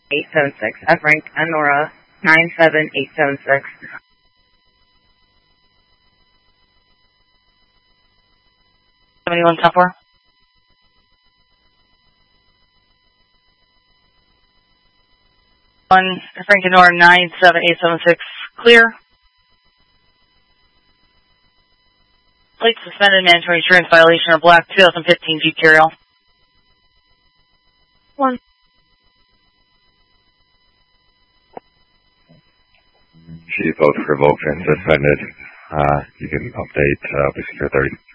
876. F. Frank and Nora 97876. 71 software. Frank and Nora 97876. Clear. Plate suspended, mandatory insurance violation or black 2015 Jeep Carryall. 1. Chief, both revoked and suspended. You can update Secure 30.